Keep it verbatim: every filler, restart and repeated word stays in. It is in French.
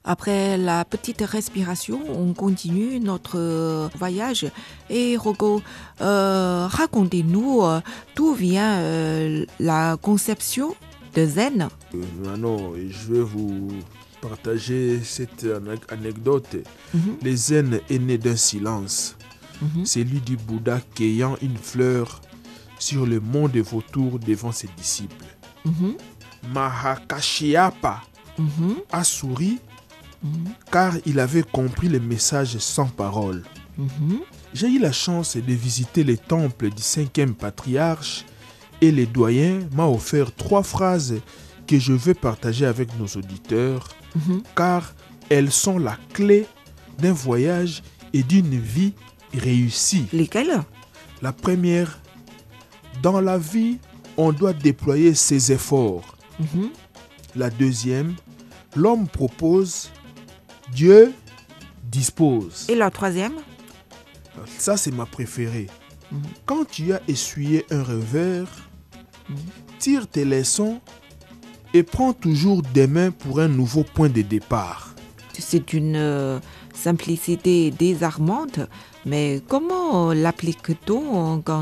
Après la petite respiration, on continue notre voyage. Et Rocco, euh, racontez-nous euh, d'où vient euh, la conception de Zen. Euh, Manon, je vais vous partager cette ane- anecdote. Mhm, Le zen est né d'un silence, mhm, celui du Bouddha cueillant une fleur sur le mont de vautours devant ses disciples. mhm, Mahakashyapa mhm, a souri mhm, car il avait compris le message sans parole. mhm. J'ai eu la chance de visiter les temples du cinquième patriarche et le doyen m'a offert trois phrases que je veux partager avec nos auditeurs Mhm. car elles sont la clé d'un voyage et d'une vie réussie. Lesquels? La première, dans la vie, on doit déployer ses efforts. Mhm. La deuxième, l'homme propose, Dieu dispose. Et la troisième? Ça, c'est ma préférée. Mhm. Quand tu as essuyé un revers, Mhm. tire tes leçons et prends toujours des mains pour un nouveau point de départ. C'est une euh, simplicité désarmante, mais comment l'applique-t-on quand